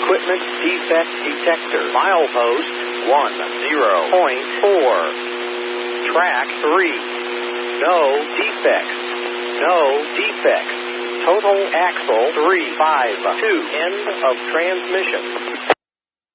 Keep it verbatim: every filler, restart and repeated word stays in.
equipment defect detector. Milepost one zero point four. Track three. No defects. No defects. Total axle three five two. End of transmission.